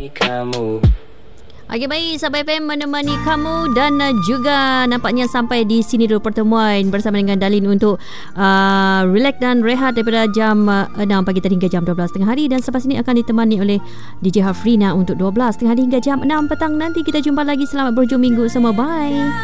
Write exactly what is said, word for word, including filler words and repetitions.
kamu. Okey, baik, Sahabat F M menemani kamu dan uh, juga nampaknya sampai di sini dulu pertemuan bersama dengan Dalin untuk uh, relax dan rehat daripada jam uh, enam pagi tadi hingga jam dua belas tengah hari, dan selepas ini akan ditemani oleh D J Hafrina untuk dua belas tengah hari hingga jam enam petang nanti. Kita jumpa lagi. Selamat berhujung minggu semua. Bye.